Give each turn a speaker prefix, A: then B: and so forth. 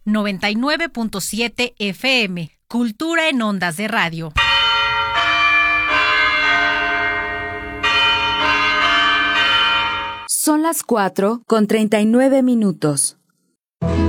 A: 99.7 FM. Cultura en ondas de radio.
B: Son las 4:39.